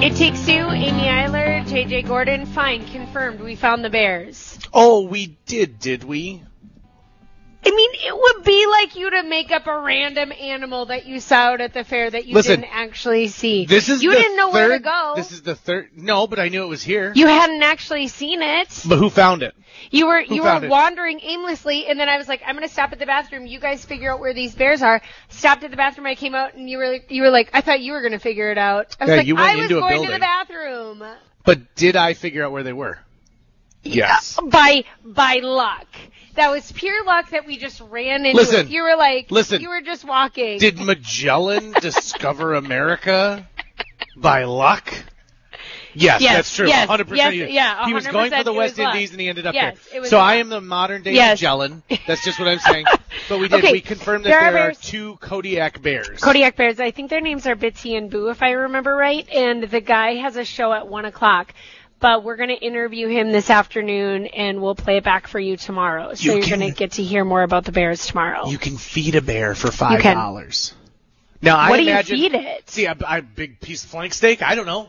It Takes Two, Amy Eiler, J.J. Gordon. Fine, confirmed. We found the bears. Oh, we did we? I mean, it would be like you to make up a random animal that you saw out at the fair that you didn't actually see. You didn't know where to go. This is the third. No, but I knew it was here. You hadn't actually seen it. But who found it? You were wandering aimlessly, and then I was like, I'm going to stop at the bathroom. You guys figure out where these bears are. Stopped at the bathroom. I came out, and you were like, I thought you were going to figure it out. I was like, I was going to the bathroom. But did I figure out where they were? Yes. By luck. That was pure luck that we just ran into it. You were like, you were just walking. Did Magellan discover America by luck? Yes, that's true. 100%. Yes, he was going for the West Indies and he ended up there. So I am the modern day Magellan. That's just what I'm saying. But we did. We confirmed that there are two Kodiak bears. Kodiak bears. I think their names are Bitsy and Boo, if I remember right. And the guy has a show at 1 o'clock. But we're going to interview him this afternoon, and we'll play it back for you tomorrow. So you're going to get to hear more about the bears tomorrow. You can feed a bear for $5. Now, what do you feed it? See, a big piece of flank steak? I don't know.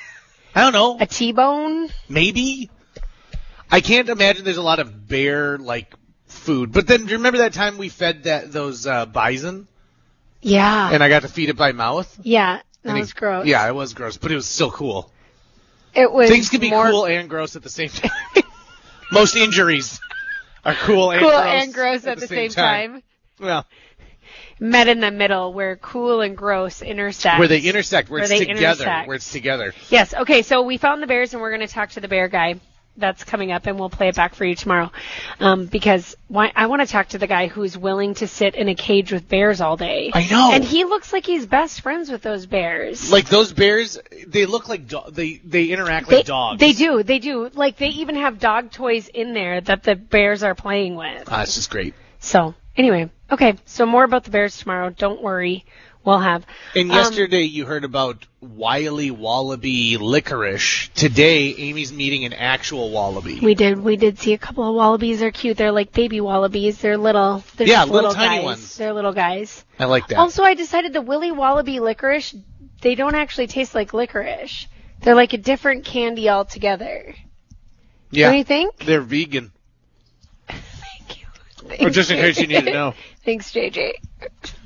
A T-bone? Maybe. I can't imagine there's a lot of bear, food. But then, remember that time we fed those bison? Yeah. And I got to feed it by mouth? Yeah, that was gross. Yeah, it was gross, but it was still cool. Things can be cool and gross at the same time. Most injuries are cool and gross at the same time. Well, met in the middle where cool and gross intersect. Where they intersect, where it's together. Yes. Okay. So we found the bears, and we're going to talk to the bear guy. That's coming up, and we'll play it back for you tomorrow. Because I want to talk to the guy who's willing to sit in a cage with bears all day. I know. And he looks like he's best friends with those bears. Like those bears, they look like they interact like dogs. They do. Like they even have dog toys in there that the bears are playing with. That's just great. So anyway, okay. So more about the bears tomorrow. Don't worry. We'll have. And yesterday you heard about Wily Wallaby licorice. Today, Amy's meeting an actual wallaby. We did see a couple of wallabies. They're cute. They're like baby wallabies. They're little. They're little tiny guys. ones. They're little guys. I like that. Also, I decided the Willy Wallaby licorice, they don't actually taste like licorice. They're like a different candy altogether. Yeah. What do you think? They're vegan. Thank you. Or just in case you need to know. Thanks, JJ.